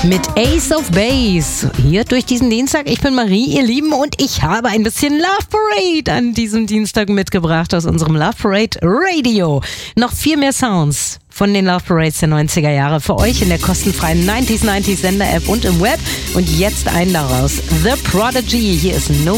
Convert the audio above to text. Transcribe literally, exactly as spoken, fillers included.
mit Ace of Base. Hier durch diesen Dienstag. Ich bin Marie, ihr Lieben, und ich habe ein bisschen Love Parade an diesem Dienstag mitgebracht aus unserem Love Parade Radio. Noch viel mehr Sounds von den Love Parades der neunziger Jahre für euch in der kostenfreien neunzig neunzig Sender-App und im Web. Und jetzt einen daraus. The Prodigy. Hier ist No